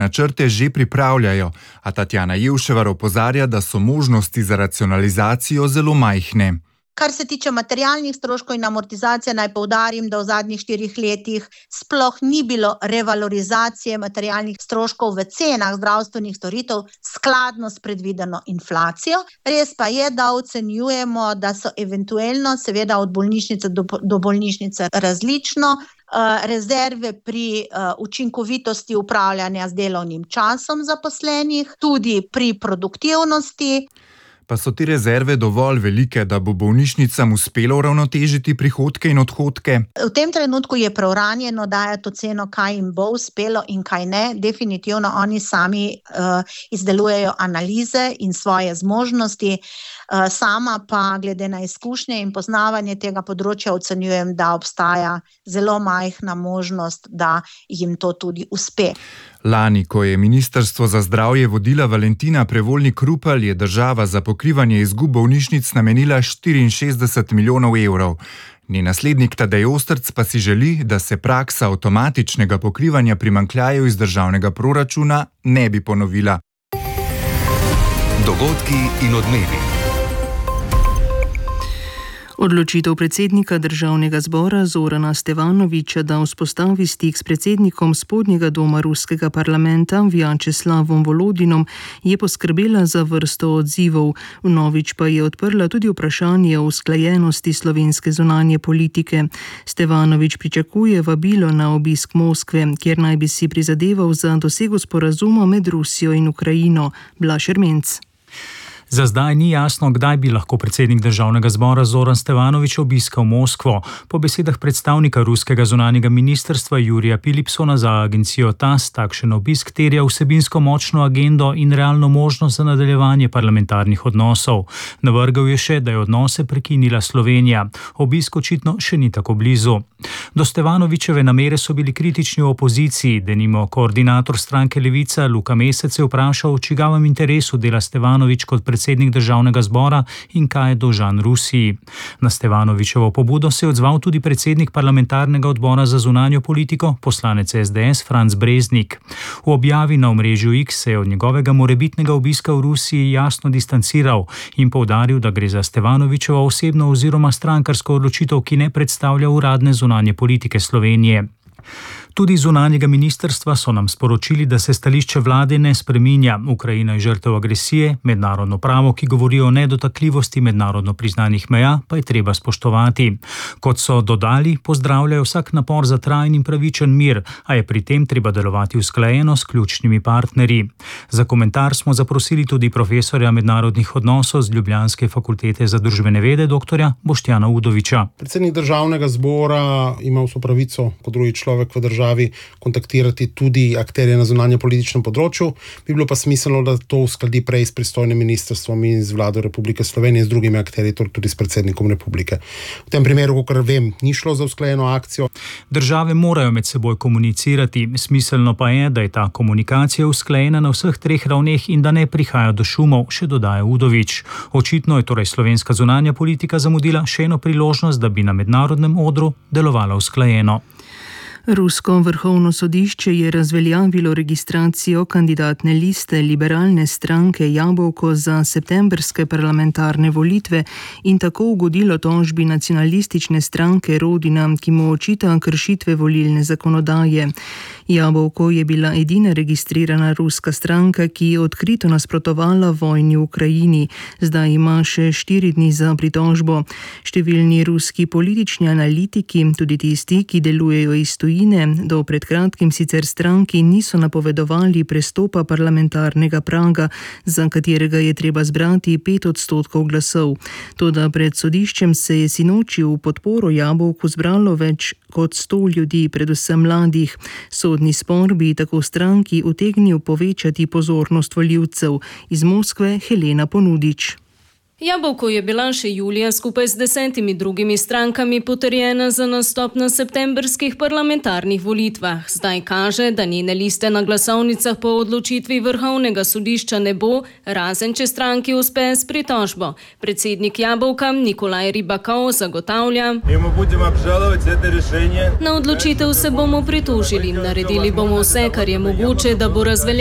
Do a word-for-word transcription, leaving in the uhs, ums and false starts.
Načrte že pripravljajo, a Tatjana Jevševar opozarja, da so možnosti za racionalizacijo zelo majhne. Kar se tiče materialnih stroškov in amortizacije, naj poudarim, da v zadnjih štirih letih sploh ni bilo revalorizacije materialnih stroškov v cenah zdravstvenih storitev skladno s predvideno inflacijo. Res pa je, da ocenjujemo, da so eventualno, seveda od bolnišnice do, do bolnišnice različno, rezerve pri učinkovitosti upravljanja z delovnim časom zaposlenih, tudi pri produktivnosti. Pa so te rezerve dovolj velike, da bo bolnišnicam uspelo uravnotežiti prihodke in odhodke? V tem trenutku je preuranjeno dajati oceno, kaj jim bo uspelo in kaj ne. Definitivno oni sami uh, izdelujejo analize in svoje zmožnosti. Uh, sama pa glede na izkušnje in poznavanje tega področja ocenjujem, da obstaja zelo majhna možnost, da jim to tudi uspe. Lani, ko je Ministrstvo za zdravje vodila Valentina Prevolnik Rupel, je država za pokrivanje izgub bolnišnic namenila štiriinšestdeset milijonov evrov. Njen naslednik Tadej Ostrc pa si želi, da se praksa avtomatičnega pokrivanja primanjkljajev iz državnega proračuna ne bi ponovila. Dogodki in odmevi. Odločitev predsednika Državnega zbora Zorana Stevanovića, da vzpostavi stik s predsednikom spodnjega doma ruskega parlamenta Vjačeslavom Volodinom, je poskrbela za vrsto odzivov. Vnovič pa je odprla tudi vprašanje o usklajenosti slovenske zunanje politike. Stevanović pričakuje vabilo na obisk Moskve, kjer naj bi si prizadeval za dosego sporazuma med Rusijo in Ukrajino. Blaž Ermenc. Za zdaj ni jasno, kdaj bi lahko predsednik Državnega zbora Zoran Stevanović obiskal Moskvo. Po besedah predstavnika ruskega zunanjega ministrstva Jurija Pilipsona za agencijo T A S takšen obisk terja vsebinsko močno agendo in realno možnost za nadaljevanje parlamentarnih odnosov. Navrgel je še, da je odnose prekinila Slovenija. Obisk očitno še ni tako blizu. Do Stevanovićeve namere so bili kritični v opoziciji, denimo koordinator stranke Levica Luka Mesec je vprašal, v čigavem interesu dela Stevanović kot predsednik predsednik Državnega zbora in kaj je dolžan Rusiji. Na Stevanovićevo pobudo se je odzval tudi predsednik parlamentarnega odbora za zunanjo politiko, poslanec S D S Franc Breznik. V objavi na omrežju X se je od njegovega morebitnega obiska v Rusiji jasno distanciral in poudaril, da gre za Stevanovićevo osebno oziroma strankarsko odločitev, ki ne predstavlja uradne zunanje politike Slovenije. Tudi zunanjega ministrstva so nam sporočili, da se stališče vlade ne spreminja. Ukrajina je žrtev agresije, mednarodno pravo, ki govori o nedotakljivosti mednarodno priznanih meja, pa je treba spoštovati. Kot so dodali, pozdravljajo vsak napor za trajen in pravičen mir, a je pri tem treba delovati usklajeno s ključnimi partnerji. Za komentar smo zaprosili tudi profesorja mednarodnih odnosov z Ljubljanske fakultete za družbene vede, doktorja Boštjana Udoviča. Predsednik Državnega zbora ima vso pravico, kot drugi človek v državi, kontaktirati tudi akterje na zunanje političnem področju. Bi bilo pa smiselno, da to uskladi prej s pristojnim ministrstvom in z vlado Republike Slovenije, z drugimi akterji, tudi s predsednikom Republike. V tem primeru, kakor vem, ni šlo za usklajeno akcijo. Države morajo med seboj komunicirati. Smiselno pa je, da je ta komunikacija usklajena na vseh treh ravneh in da ne prihaja do šumov, še dodaja Udovič. Očitno je torej slovenska zunanja politika zamudila še eno priložnost, da bi na mednarodnem odru delovala usklajeno. Rusko vrhovno sodišče je razveljavilo registracijo kandidatne liste liberalne stranke Jabolko za septembrske parlamentarne volitve in tako ugodilo tožbi nacionalistične stranke Rodina, ki mu očita kršitve volilne zakonodaje. Jabolko je bila edina registrirana ruska stranka, ki je odkrito nasprotovala vojni v Ukrajini. Zdaj ima še štiri dni za pritožbo. Številni ruski politični analitiki, tudi tisti, ki delujejo iz tujine, do pred kratkim sicer stranki niso napovedovali prestopa parlamentarnega praga, za katerega je treba zbrati pet odstotkov glasov. Toda pred sodiščem se je sinoči v podporo Jabolku zbralo več kot sto ljudi, predvsem mladih. Sodni spor bi tako stranki utegnil povečati pozornost volivcev. Iz Moskve Helena Ponudič. Jabolko je bila še julija skupaj z desetimi drugimi strankami potrjena za nastop na septembrskih parlamentarnih volitvah. Zdaj kaže, da njene liste na glasovnicah po odločitvi Vrhovnega sodišča ne bo, razen če stranki uspe s pritožbo. Predsednik Jabolka Nikolaj Ribakov zagotavlja: Na odločitev se bomo pritožili, naredili bomo vse, kar je mogoče, da bo razveljavljeno.